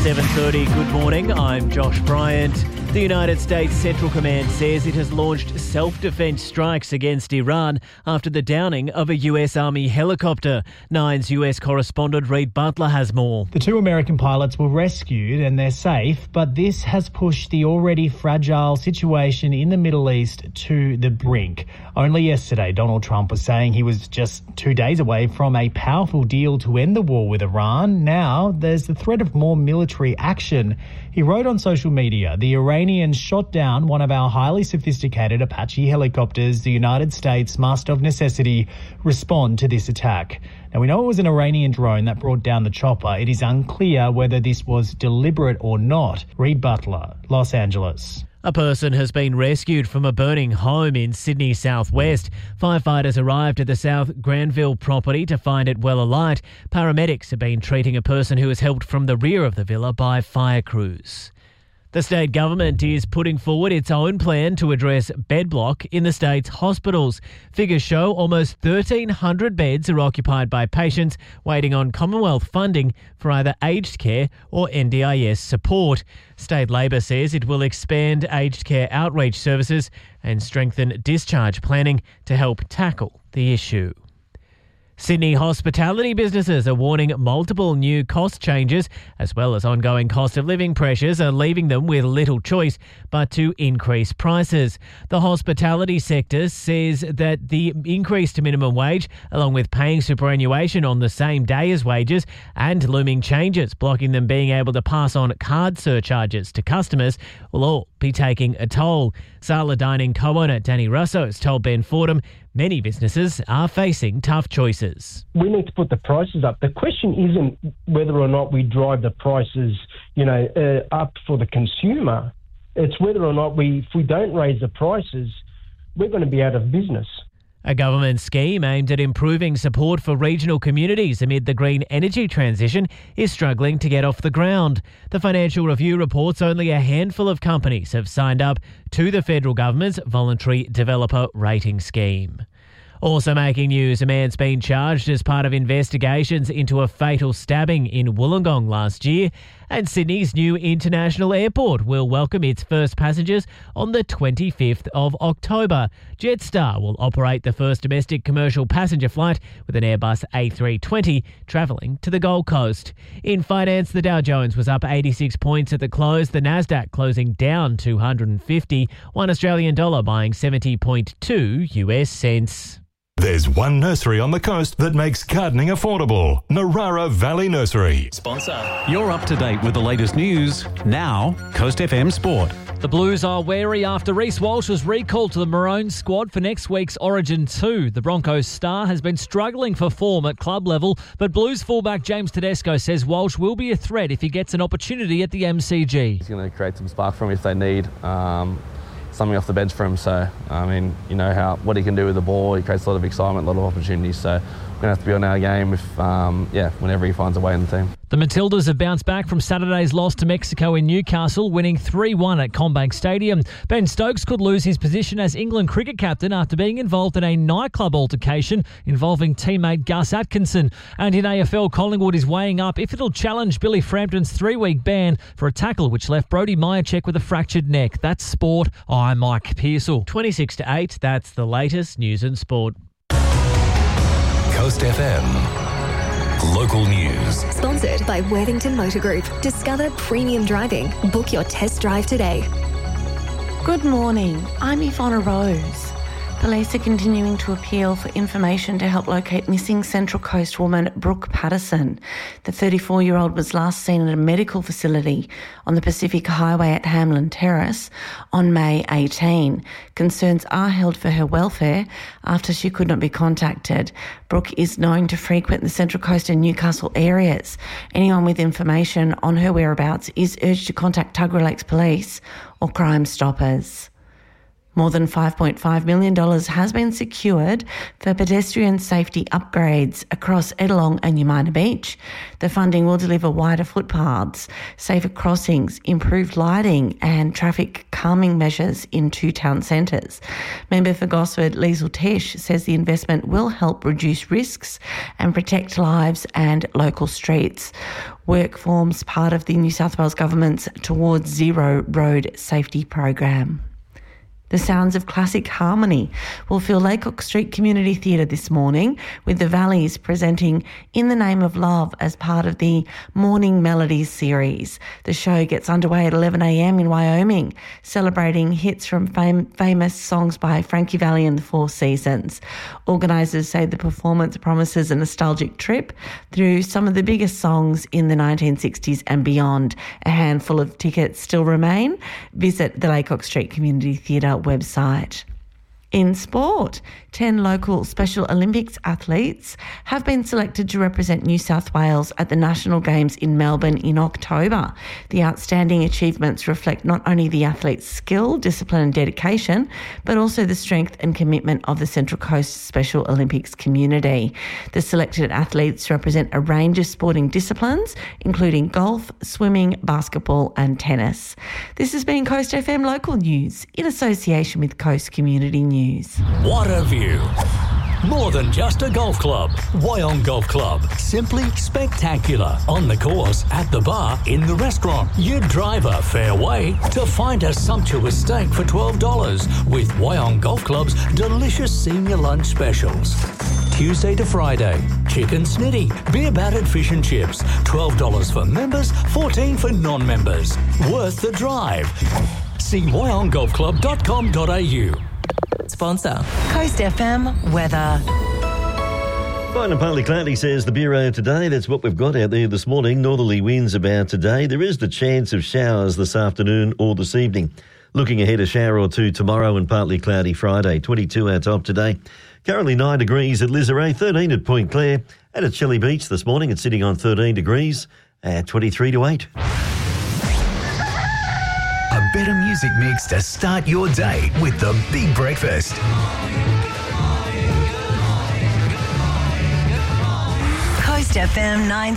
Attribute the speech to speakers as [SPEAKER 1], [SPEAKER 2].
[SPEAKER 1] 7:30, good morning. I'm Josh Bryant. The United States Central Command says it has launched self-defense strikes against Iran after the downing of a US Army helicopter. Nine's US correspondent Reid Butler has more.
[SPEAKER 2] The two American pilots were rescued and they're safe, but this has pushed the already fragile situation in the Middle East to the brink. Only yesterday, Donald Trump was saying he was just 2 days away from a powerful deal to end the war with Iran. Now there's the threat of more military action. He wrote on social media, the Iranians shot down one of our highly sophisticated Apache helicopters. The United States must, of necessity, respond to this attack. Now, we know it was an Iranian drone that brought down the chopper. It is unclear whether this was deliberate or not. Reid Butler, Los Angeles.
[SPEAKER 1] A person has been rescued from a burning home in Sydney southwest. Firefighters arrived at the South Granville property to find it well alight. Paramedics have been treating a person who was helped from the rear of the villa by fire crews. The state government is putting forward its own plan to address bed block in the state's hospitals. Figures show almost 1,300 beds are occupied by patients waiting on Commonwealth funding for either aged care or NDIS support. State Labor says it will expand aged care outreach services and strengthen discharge planning to help tackle the issue. Sydney hospitality businesses are warning multiple new cost changes as well as ongoing cost of living pressures are leaving them with little choice but to increase prices. The hospitality sector says that the increased minimum wage, along with paying superannuation on the same day as wages and looming changes blocking them being able to pass on card surcharges to customers, will all be taking a toll. Sala Dining co-owner Danny Russo has told Ben Fordham many businesses are facing tough choices.
[SPEAKER 3] We need to put the prices up. The question isn't whether or not we drive the prices, up for the consumer. It's whether or not if we don't raise the prices, we're going to be out of business.
[SPEAKER 1] A government scheme aimed at improving support for regional communities amid the green energy transition is struggling to get off the ground. The Financial Review reports only a handful of companies have signed up to the federal government's voluntary developer rating scheme. Also making news, a man's been charged as part of investigations into a fatal stabbing in Wollongong last year. And Sydney's new international airport will welcome its first passengers on the 25th of October. Jetstar will operate the first domestic commercial passenger flight with an Airbus A320 travelling to the Gold Coast. In finance, the Dow Jones was up 86 points at the close, the Nasdaq closing down 250, $1 Australian dollar buying 70.2 US cents.
[SPEAKER 4] There's one nursery on the coast that makes gardening affordable. Narara Valley Nursery.
[SPEAKER 5] Sponsor. You're up to date with the latest news. Now, Coast FM Sport.
[SPEAKER 6] The Blues are wary after Reece Walsh was recalled to the Maroons squad for next week's Origin 2. The Broncos star has been struggling for form at club level, but Blues fullback James Tedesco says Walsh will be a threat if he gets an opportunity at the MCG.
[SPEAKER 7] He's going to create some spark for him if they need something off the bench for him. So, what he can do with the ball. He creates a lot of excitement, a lot of opportunities. So, we're going to have to be on our game whenever he finds a way in the team.
[SPEAKER 6] The Matildas have bounced back from Saturday's loss to Mexico in Newcastle, winning 3-1 at CommBank Stadium. Ben Stokes could lose his position as England cricket captain after being involved in a nightclub altercation involving teammate Gus Atkinson. And in AFL, Collingwood is weighing up if it'll challenge Billy Frampton's 3-week ban for a tackle which left Brodie Myercheck with a fractured neck. That's sport. I'm Mike Pearsall.
[SPEAKER 1] 26-8, that's the latest news and sport.
[SPEAKER 4] Coast FM. Local news.
[SPEAKER 8] Sponsored by Worthington Motor Group. Discover premium driving. Book your test drive today.
[SPEAKER 9] Good morning. I'm Ivonna Rose. Police are continuing to appeal for information to help locate missing Central Coast woman Brooke Patterson. The 34-year-old was last seen at a medical facility on the Pacific Highway at Hamlin Terrace on May 18. Concerns are held for her welfare after she could not be contacted. Brooke is known to frequent the Central Coast and Newcastle areas. Anyone with information on her whereabouts is urged to contact Tuggerah Lakes Police or Crime Stoppers. More than $5.5 million has been secured for pedestrian safety upgrades across Edelong and Umina Beach. The funding will deliver wider footpaths, safer crossings, improved lighting and traffic calming measures in two town centres. Member for Gosford, Liesl Tesh, says the investment will help reduce risks and protect lives and local streets. Work forms part of the New South Wales Government's Towards Zero road safety program. The sounds of classic harmony will fill Laycock Street Community Theatre this morning, with the Valleys presenting In the Name of Love as part of the Morning Melodies series. The show gets underway at 11 a.m. in Wyoming, celebrating hits from famous songs by Frankie Valli and the Four Seasons. Organisers say the performance promises a nostalgic trip through some of the biggest songs in the 1960s and beyond. A handful of tickets still remain. Visit the Laycock Street Community Theatre website. In sport, 10 local Special Olympics athletes have been selected to represent New South Wales at the National Games in Melbourne in October. The outstanding achievements reflect not only the athletes' skill, discipline and dedication, but also the strength and commitment of the Central Coast Special Olympics community. The selected athletes represent a range of sporting disciplines, including golf, swimming, basketball and tennis. This has been Coast FM Local News in association with Coast Community News.
[SPEAKER 10] What a view. More than just a golf club. Wyong Golf Club. Simply spectacular. On the course, at the bar, in the restaurant. You drive a fair way to find a sumptuous steak for $12 with Wyong Golf Club's delicious senior lunch specials. Tuesday to Friday, chicken snitty, beer battered fish and chips, $12 for members, $14 for non-members. Worth the drive. See wyonggolfclub.com.au.
[SPEAKER 11] Sponsor Coast FM weather.
[SPEAKER 12] Fine and partly cloudy, says the Bureau today. That's what we've got out there this morning. Northerly winds about today. There is the chance of showers this afternoon or this evening. Looking ahead, a shower or two tomorrow and partly cloudy Friday. 22 our top today. Currently 9 degrees at Lisaray, 13 at Point Clare. And at Shelley Beach this morning, it's sitting on 13 degrees at 23 to 8.
[SPEAKER 13] A better music mix to start your day with the Big Breakfast.
[SPEAKER 11] Coast FM 9.